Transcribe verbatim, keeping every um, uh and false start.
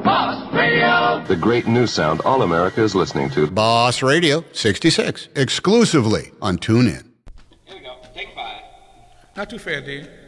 Boss Radio. The great new sound all America is listening to. Boss Radio sixty-six, exclusively on TuneIn. Here we go. Take five. Not too fair, dear.